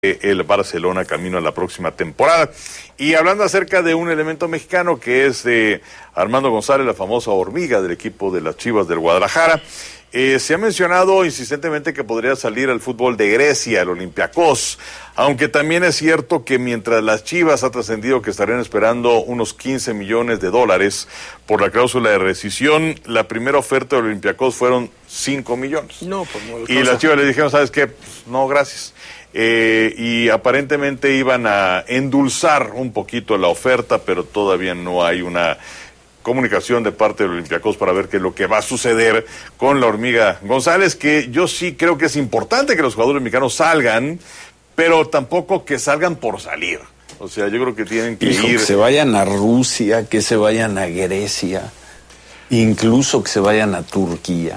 el Barcelona camino a la próxima temporada. Y hablando acerca de un elemento mexicano que es Armando González, la famosa hormiga del equipo de las Chivas del Guadalajara, se ha mencionado insistentemente que podría salir al fútbol de Grecia, el Olympiacos, aunque también es cierto que mientras las Chivas ha trascendido que estarían esperando unos 15 millones de dólares por la cláusula de rescisión, la primera oferta del Olympiacos fueron 5 millones. No, pues no. Y las Chivas le dijeron, ¿sabes qué? Pues, no, gracias. Y aparentemente iban a endulzar un poquito la oferta, pero todavía no hay una comunicación de parte del Olympiacos para ver qué es lo que va a suceder con la hormiga González, que yo sí creo que es importante que los jugadores mexicanos salgan, pero tampoco que salgan por salir. O sea, yo creo que tienen que ir... Que se vayan a Rusia, que se vayan a Grecia, incluso que se vayan a Turquía.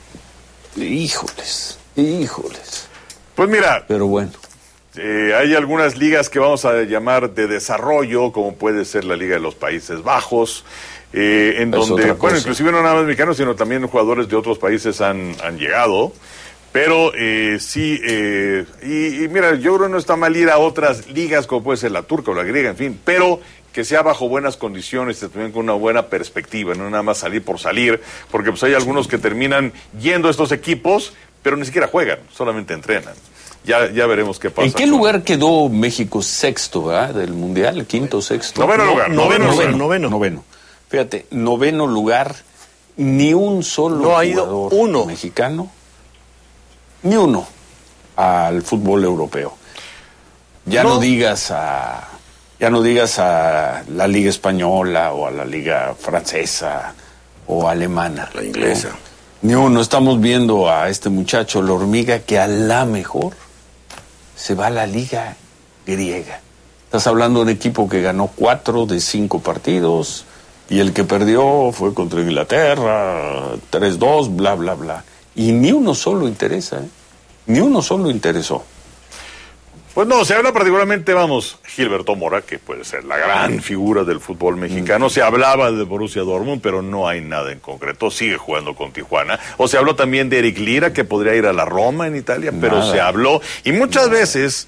Híjoles. Pues mira, pero bueno, hay algunas ligas que vamos a llamar de desarrollo, como puede ser la Liga de los Países Bajos, en donde, bueno, inclusive no nada más mexicanos, sino también jugadores de otros países han llegado, pero sí, y mira, yo creo que no está mal ir a otras ligas, como puede ser la turca o la griega, en fin, pero que sea bajo buenas condiciones, también con una buena perspectiva, no nada más salir por salir, porque pues hay algunos que terminan yendo a estos equipos, pero ni siquiera juegan, solamente entrenan. Ya veremos qué pasa. ¿En qué lugar quedó México sexto, ¿verdad? Del Mundial, quinto, sexto? Noveno. Fíjate, noveno lugar, ni un solo jugador mexicano, ni uno al fútbol europeo. Ya no digas a la Liga Española o a la Liga Francesa o alemana. La inglesa. ¿No? Ni uno. Estamos viendo a este muchacho, la hormiga, que a la mejor se va a la Liga griega. Estás hablando de un equipo que ganó 4 de 5 partidos y el que perdió fue contra Inglaterra, 3-2, bla, bla, bla. Y ni uno solo interesa, ¿eh? Ni uno solo interesó. Pues no, se habla particularmente, Gilberto Mora, que puede ser la gran figura del fútbol mexicano. Se hablaba de Borussia Dortmund, pero no hay nada en concreto. Sigue jugando con Tijuana. O se habló también de Eric Lira, que podría ir a la Roma en Italia, pero se habló. Y muchas veces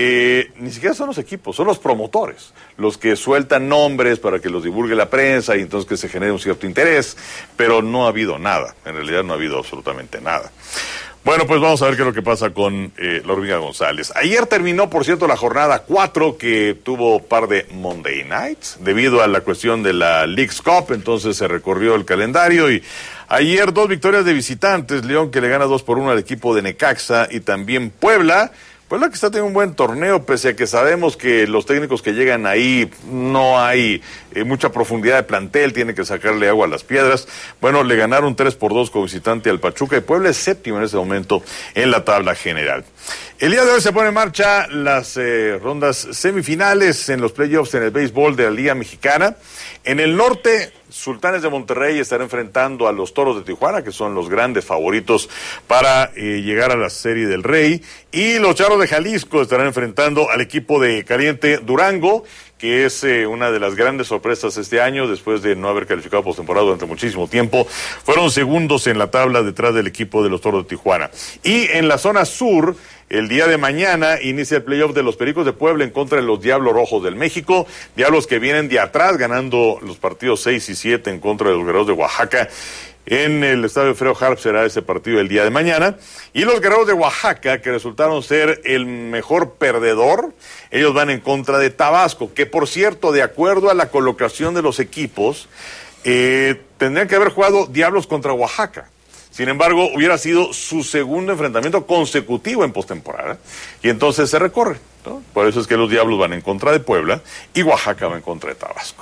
ni siquiera son los equipos, son los promotores los que sueltan nombres para que los divulgue la prensa y entonces que se genere un cierto interés. Pero no ha habido nada. En realidad no ha habido absolutamente nada. Bueno, pues vamos a ver qué es lo que pasa con la hormiga González. Ayer terminó, por cierto, la jornada 4, que tuvo par de Monday Nights, debido a la cuestión de la Leagues Cup, entonces se recorrió el calendario y ayer 2 victorias de visitantes, León que le gana 2-1 al equipo de Necaxa y también Puebla que está teniendo un buen torneo, pese a que sabemos que los técnicos que llegan ahí no hay mucha profundidad de plantel, tienen que sacarle agua a las piedras. Bueno, le ganaron 3-2 como visitante al Pachuca y Puebla es séptimo en ese momento en la tabla general. El día de hoy se pone en marcha las rondas semifinales en los playoffs en el béisbol de la Liga Mexicana. En el norte, Sultanes de Monterrey estará enfrentando a los Toros de Tijuana, que son los grandes favoritos para llegar a la Serie del Rey. Y los Charros de Jalisco estarán enfrentando al equipo de Caliente Durango, que es una de las grandes sorpresas este año, después de no haber calificado postemporada durante muchísimo tiempo. Fueron segundos en la tabla detrás del equipo de los Toros de Tijuana. Y en la zona sur, el día de mañana inicia el playoff de los Pericos de Puebla en contra de los Diablos Rojos del México. Diablos que vienen de atrás, ganando los partidos 6 y 7 en contra de los Guerreros de Oaxaca. En el estadio Freo Harp será ese partido el día de mañana. Y los Guerreros de Oaxaca, que resultaron ser el mejor perdedor, ellos van en contra de Tabasco, que por cierto, de acuerdo a la colocación de los equipos, tendrían que haber jugado Diablos contra Oaxaca. Sin embargo, hubiera sido su segundo enfrentamiento consecutivo en postemporada, y entonces se recorre, ¿no? Por eso es que los Diablos van en contra de Puebla y Oaxaca va en contra de Tabasco.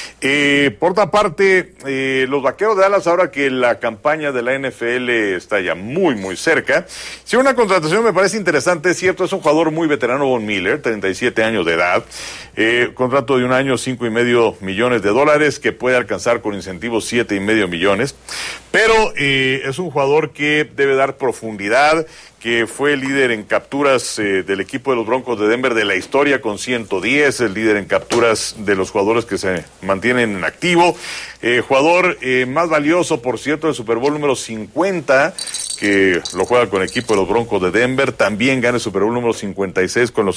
Por otra parte, los Vaqueros de Dallas, ahora que la campaña de la NFL está ya muy, muy cerca, si una contratación me parece interesante, es cierto, es un jugador muy veterano, Von Miller, 37 años de edad, contrato de 1 año, $5.5 millones, que puede alcanzar con incentivos $7.5 millones, pero es un jugador que debe dar profundidad, que fue líder en capturas del equipo de los Broncos de Denver de la historia con 110, el líder en capturas de los jugadores que se mantienen en activo, jugador más valioso, por cierto, del Super Bowl número 50, que lo juega con equipo de los Broncos de Denver, también gana el Super Bowl número 56 con los